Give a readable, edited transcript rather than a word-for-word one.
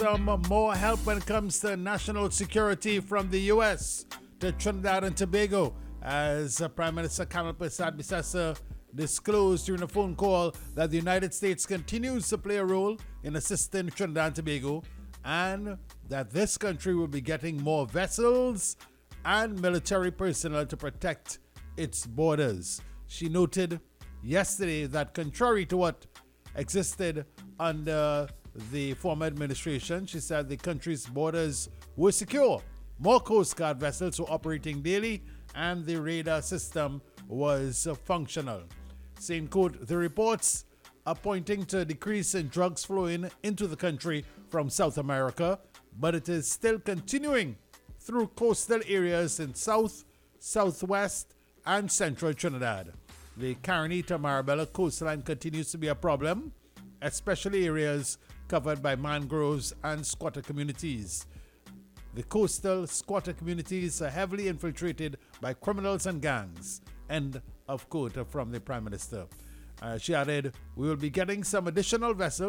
Some more help when it comes to national security from the U.S. to Trinidad and Tobago, as Prime Minister Kamala Persad-Bissessar disclosed during a phone call that the United States continues to play a role in assisting Trinidad and Tobago, and that this country will be getting more vessels and military personnel to protect its borders. She noted yesterday that contrary to what existed under the former administration, she said the country's borders were secure. More Coast Guard vessels were operating daily and the radar system was functional. Saying, quote, the reports are pointing to a decrease in drugs flowing into the country from South America, but it is still continuing through coastal areas in South, Southwest, and Central Trinidad. The Carinita Marabella coastline continues to be a problem, especially areas covered by mangroves and squatter communities. The coastal squatter communities are heavily infiltrated by criminals and gangs. End of quote from the Prime Minister. She added, we will be getting some additional vessels